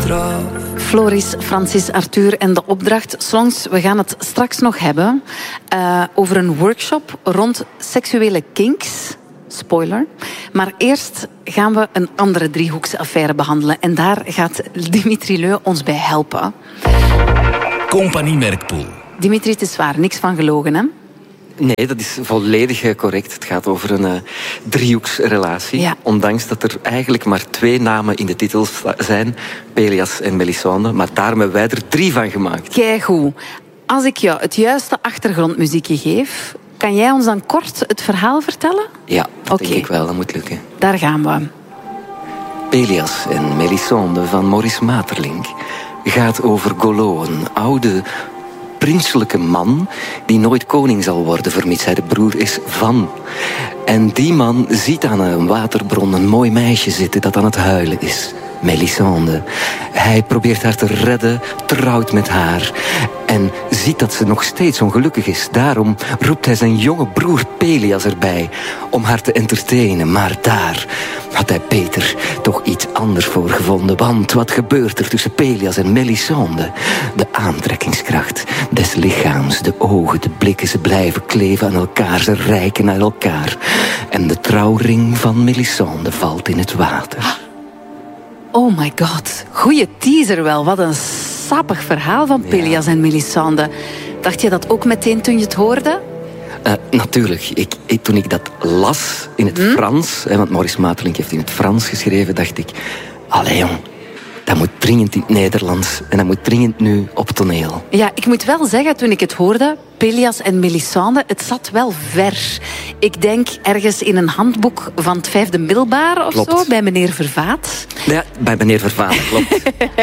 Floris, Francis, Arthur en de opdracht Songs. We gaan het straks nog hebben over een workshop rond seksuele kinks. Spoiler. Maar eerst gaan we een andere driehoeksaffaire behandelen. En daar gaat Dimitri Leu ons bij helpen. Compagnie Merkpoel. Dimitri, het is waar. Niks van gelogen, hè? Nee, dat is volledig correct. Het gaat over een driehoeksrelatie. Ja. Ondanks dat er eigenlijk maar 2 namen in de titel zijn. Pelias en Melisande. Maar daar hebben wij er 3 van gemaakt. Keigoed. Als ik jou het juiste achtergrondmuziekje geef, kan jij ons dan kort het verhaal vertellen? Ja, dat denk ik wel. Dat moet lukken. Daar gaan we. Pelias en Melisande van Maurice Maeterlinck gaat over Golo, een oude prinselijke man die nooit koning zal worden, vermits hij de broer is van. En die man ziet aan een waterbron een mooi meisje zitten dat aan het huilen is. Melisande. Hij probeert haar te redden, trouwt met haar en ziet dat ze nog steeds ongelukkig is. Daarom roept hij zijn jonge broer Pelias erbij om haar te entertainen. Maar daar had hij Peter toch iets anders voor gevonden. Want wat gebeurt er tussen Pelias en Melisande? De aantrekkingskracht des lichaams, de ogen, de blikken, ze blijven kleven aan elkaar. Ze reiken naar elkaar. En de trouwring van Melisande valt in het water. Oh my god, goeie teaser wel. Wat een sappig verhaal van Pelias en Melisande. Dacht je dat ook meteen toen je het hoorde? Natuurlijk. Toen ik dat las in het Frans, want Maurice Maeterlinck heeft in het Frans geschreven, dacht ik, allee jong, dat moet dringend in het Nederlands en dat moet dringend nu op toneel. Ja, ik moet wel zeggen, toen ik het hoorde, Pelias en Melisande, het zat wel ver. Ik denk ergens in een handboek van het 5e middelbaar of zo, bij meneer Vervaat. Ja, bij meneer Vervaat, klopt.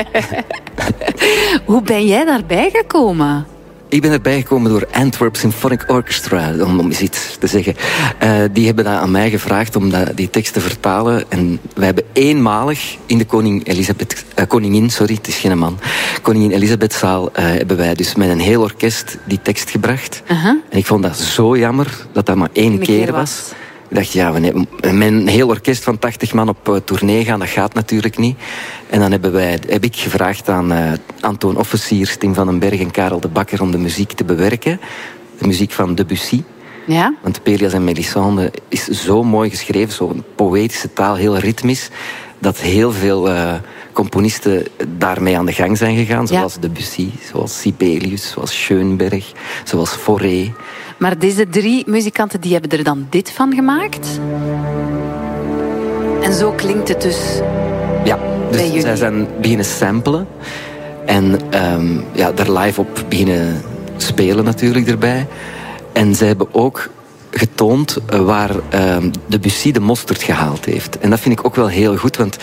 Hoe ben jij daarbij gekomen? Ik ben erbij gekomen door Antwerp Symphonic Orchestra, om eens iets te zeggen. Die hebben dat aan mij gevraagd om die tekst te vertalen. En wij hebben eenmalig in de koningin, het is geen man, Koningin Elisabethzaal, hebben wij dus met een heel orkest die tekst gebracht. En ik vond dat zo jammer dat dat maar 1 keer was. Ik dacht, ja, met een heel orkest van 80 man op tournee gaan, dat gaat natuurlijk niet. En dan heb ik gevraagd aan Antoon Officiers, Tim van den Berg en Karel de Bakker om de muziek te bewerken. De muziek van Debussy. Ja? Want Pelias en Melisande is zo mooi geschreven, zo'n poëtische taal, heel ritmisch, dat heel veel componisten daarmee aan de gang zijn gegaan. Zoals Debussy, zoals Sibelius, zoals Schoenberg, zoals Fauré. Maar deze 3 muzikanten die hebben er dan dit van gemaakt? En zo klinkt het dus. Ja, dus zij zijn beginnen samplen. En daar live op beginnen spelen natuurlijk erbij. En zij hebben ook getoond waar Debussy de mosterd gehaald heeft. En dat vind ik ook wel heel goed, want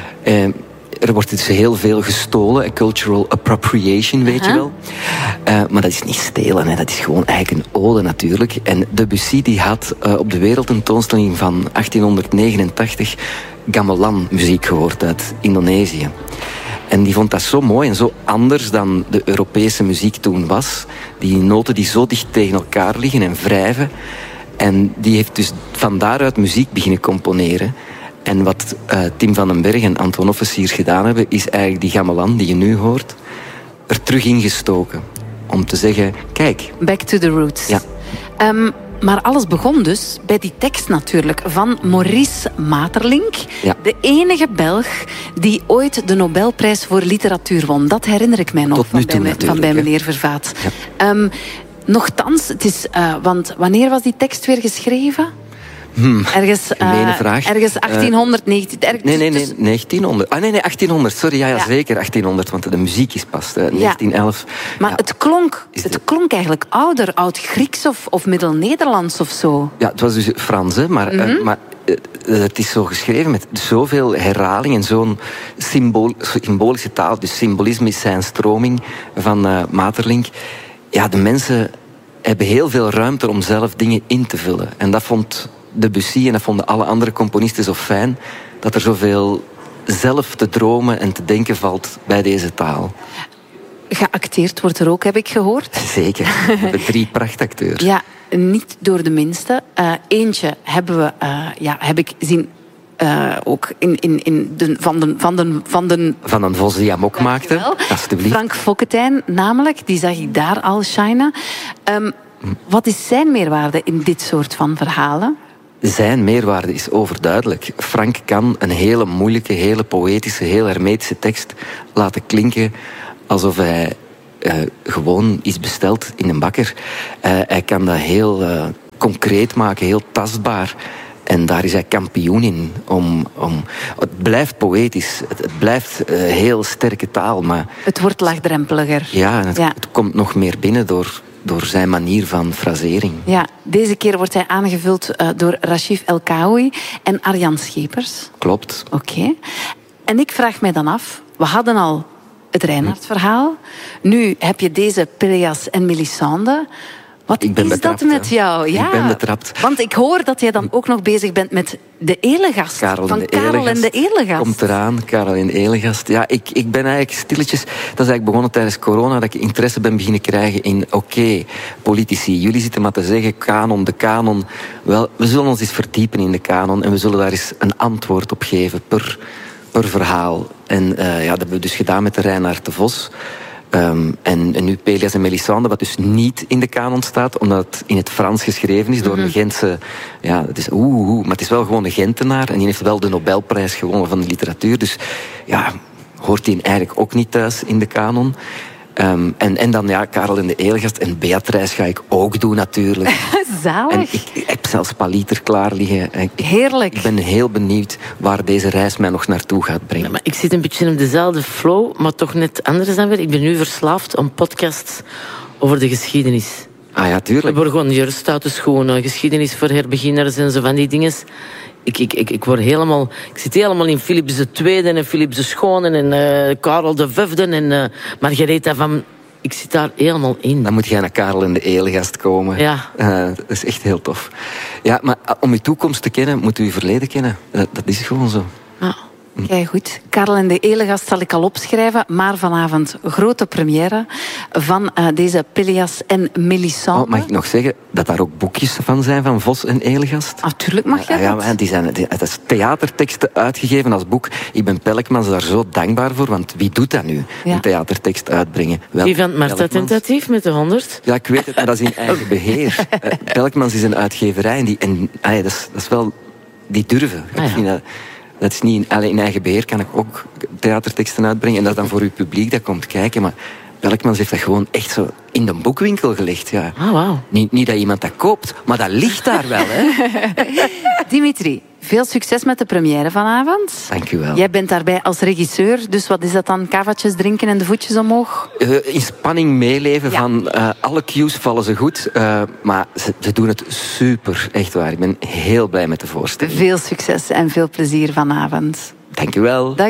er wordt dus heel veel gestolen. Cultural appropriation, weet je wel. Maar dat is niet stelen, hè. Dat is gewoon eigenlijk een ode natuurlijk. En Debussy die had op de wereldtentoonstelling van 1889 gamelan muziek gehoord uit Indonesië. En die vond dat zo mooi en zo anders dan de Europese muziek toen was. Die noten die zo dicht tegen elkaar liggen en wrijven. En die heeft dus van daaruit muziek beginnen componeren. En wat Tim van den Berg en Anton Officiers gedaan hebben, is eigenlijk die gamelan die je nu hoort, er terug ingestoken. Om te zeggen, kijk. Back to the roots. Ja. Maar alles begon dus bij die tekst natuurlijk van Maurice Maeterlinck. Ja. De enige Belg die ooit de Nobelprijs voor literatuur won. Dat herinner ik mij nog van bij meneer Vervaat. Ja. Nochtans, het is, want wanneer was die tekst weer geschreven? Ergens 1800, 19... Nee, 1900. Ah, nee, 1800. Sorry, ja, zeker 1800, want de muziek is pas 1911. Maar het klonk eigenlijk ouder, Oud-Grieks of Middel-Nederlands of zo. Ja, het was dus Frans, hè, maar het is zo geschreven met zoveel herhaling en zo'n symbolische taal. Dus symbolisme is zijn stroming van Maeterlinck. Ja, de mensen hebben heel veel ruimte om zelf dingen in te vullen. En dat vond Debussy en dat vonden alle andere componisten zo fijn, dat er zoveel zelf te dromen en te denken valt bij deze taal. Geacteerd wordt er ook, heb ik gehoord. Zeker. We hebben 3 prachtacteurs. Ja, niet door de minste. Eentje heb ik zien ook van een Vos die amok maakte. Alsjeblieft. Frank Focketijn, namelijk, die zag ik daar al shinen. Wat is zijn meerwaarde in dit soort van verhalen? Zijn meerwaarde is overduidelijk. Frank kan een hele moeilijke, hele poëtische, heel hermetische tekst laten klinken alsof hij gewoon iets bestelt in een bakker. Hij kan dat heel concreet maken, heel tastbaar. En daar is hij kampioen in. Het blijft poëtisch. Het blijft heel sterke taal. Maar het wordt laagdrempeliger. Ja, het komt nog meer binnen door zijn manier van frasering. Ja, deze keer wordt hij aangevuld door Rachif El Kaoui en Arjan Schepers. Klopt. Oké. En ik vraag mij dan af, we hadden al het Reinaert-verhaal. Nu heb je deze Peleas en Melisande. Wat is betrapt, dat met jou? Ja, ik ben betrapt. Want ik hoor dat jij dan ook nog bezig bent met de Elegast. Karel en de Elegast. Komt eraan, Karel en de Elegast. Ja, ik ben eigenlijk stilletjes... Dat is eigenlijk begonnen tijdens corona, dat ik interesse ben beginnen krijgen in... Oké, politici, jullie zitten maar te zeggen, de kanon. Wel, we zullen ons eens verdiepen in de kanon en we zullen daar eens een antwoord op geven per verhaal. En dat hebben we dus gedaan met de Reinaert de Vos... En nu Peleas en Melisande, wat dus niet in de kanon staat, omdat het in het Frans geschreven is door een Gentse... Ja, het is maar het is wel gewoon een Gentenaar en die heeft wel de Nobelprijs gewonnen van de literatuur. Dus ja, hoort die eigenlijk ook niet thuis in de kanon. En dan Karel en de Elegast en Beatrice ga ik ook doen natuurlijk. Zalig. En ik heb zelfs Paliter klaar liggen. Heerlijk. Ik ben heel benieuwd waar deze reis mij nog naartoe gaat brengen. Ja, maar ik zit een beetje op dezelfde flow, maar toch net anders dan weer. Ik ben nu verslaafd aan podcasts over de geschiedenis. Ah ja, tuurlijk. We worden gewoon Jurstatus, gewoon geschiedenis voor herbeginners en zo van die dingen. Ik zit helemaal in Philips II en Philips de Schone en Karel de V en Margaretha van... Ik zit daar helemaal in. Dan moet jij naar Karel en de Elegast komen. Ja. Dat is echt heel tof. Ja, maar om uw toekomst te kennen, moet u uw verleden kennen. Dat is gewoon zo. Ja. Kijk, goed. Karel en de Elegast zal ik al opschrijven, maar vanavond grote première van deze Peleas en Melisande. Mag ik nog zeggen dat daar ook boekjes van zijn, van Vos en Elegast? Natuurlijk mag je dat. Ja, het is theaterteksten uitgegeven als boek. Ik ben Pelkmans daar zo dankbaar voor, want wie doet dat nu? Ja. Een theatertekst uitbrengen. Wie van Marta Tentatief met de 100? Ja, ik weet het, maar dat is in eigen beheer. Pelkmans is een uitgeverij dat is wel... Die durven. Ik vind dat is niet in eigen beheer, kan ik ook theaterteksten uitbrengen. En dat is dan voor uw publiek dat komt kijken. Maar Pelkmans heeft dat gewoon echt zo in de boekwinkel gelegd. Ja. Oh, wow. Niet dat iemand dat koopt, maar dat ligt daar wel. Hè? Dimitri, veel succes met de première vanavond. Dank u wel. Jij bent daarbij als regisseur, dus wat is dat dan? Kavatjes drinken en de voetjes omhoog? In spanning meeleven van alle cues vallen ze goed. Maar ze doen het super, echt waar. Ik ben heel blij met de voorstelling. Veel succes en veel plezier vanavond. Dank u wel.